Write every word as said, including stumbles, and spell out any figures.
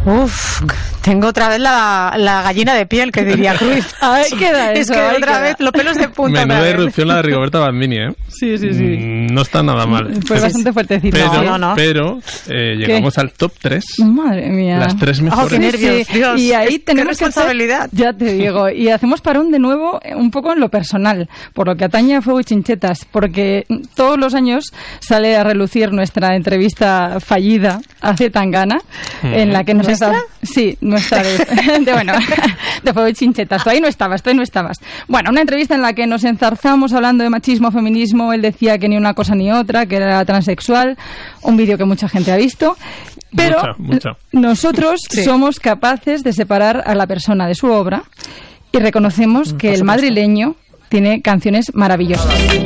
Uf, tengo otra vez la, la gallina de piel, que diría Cruz. Ahí queda eso. Es que otra queda. vez los pelos de punta. Menuda irrupción la de Rigoberta Bandini, ¿eh? Sí, sí, sí. Mm, no está nada mal. Fue bastante fuertecito. Pero, no, no. pero eh, llegamos al top tres. Madre mía. Las tres mejores. Oh, qué nervios, Sí, Dios. y ahí Qué tenemos que responsabilidad. hacer, ya te digo, y hacemos parón de nuevo eh, un poco en lo personal, por lo que atañe a Fuego y Chinchetas, porque todos los años sale a relucir nuestra entrevista fallida hace Tangana, mm. en la que nos ¿Nuestra? está... Sí, nuestra de, de bueno, de Fuego y Chinchetas. Tú ahí no estabas, tú ahí no estabas. Bueno, una entrevista en la que nos enzarzamos hablando de machismo, feminismo, él decía que ni una cosa ni otra, que era transexual, un vídeo que mucha gente ha visto. Pero mucha, mucha. nosotros sí. somos capaces de separar a la persona de su obra y reconocemos que el madrileño tiene canciones maravillosas.